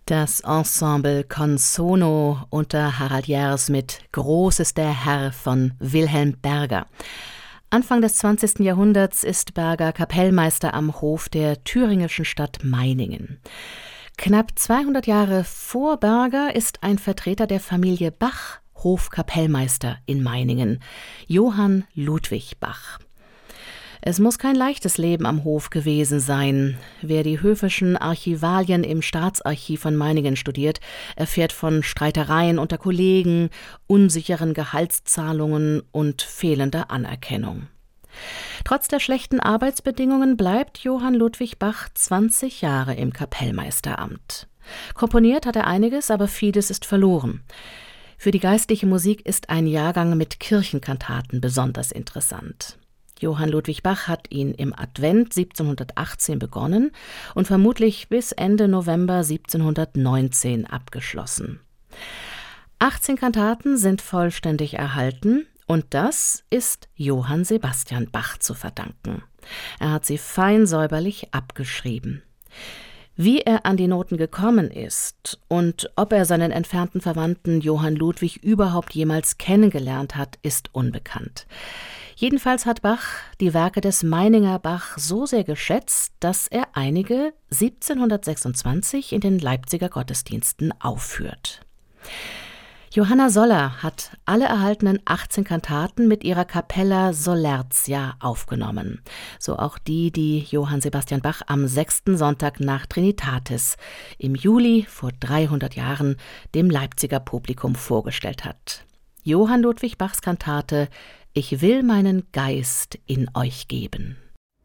Das Ensemble con Sono unter Harald Jers mit Groß ist der Herr von Wilhelm Berger. Anfang des 20. Jahrhunderts ist Berger Kapellmeister am Hof der thüringischen Stadt Meiningen. Knapp 200 Jahre vor Berger ist ein Vertreter der Familie Bach Hofkapellmeister in Meiningen, Johann Ludwig Bach. Es muss kein leichtes Leben am Hof gewesen sein. Wer die höfischen Archivalien im Staatsarchiv von Meiningen studiert, erfährt von Streitereien unter Kollegen, unsicheren Gehaltszahlungen und fehlender Anerkennung. Trotz der schlechten Arbeitsbedingungen bleibt Johann Ludwig Bach 20 Jahre im Kapellmeisteramt. Komponiert hat er einiges, aber vieles ist verloren. Für die geistliche Musik ist ein Jahrgang mit Kirchenkantaten besonders interessant. Johann Ludwig Bach hat ihn im Advent 1718 begonnen und vermutlich bis Ende November 1719 abgeschlossen. 18 Kantaten sind vollständig erhalten und das ist Johann Sebastian Bach zu verdanken. Er hat sie fein säuberlich abgeschrieben. Wie er an die Noten gekommen ist und ob er seinen entfernten Verwandten Johann Ludwig überhaupt jemals kennengelernt hat, ist unbekannt. Jedenfalls hat Bach die Werke des Meininger Bach so sehr geschätzt, dass er einige 1726 in den Leipziger Gottesdiensten aufführt. Johanna Soller hat alle erhaltenen 18 Kantaten mit ihrer Capella Solertia aufgenommen. So auch die Johann Sebastian Bach am 6. Sonntag nach Trinitatis im Juli vor 300 Jahren dem Leipziger Publikum vorgestellt hat. Johann Ludwig Bachs Kantate »Ich will meinen Geist in euch geben«.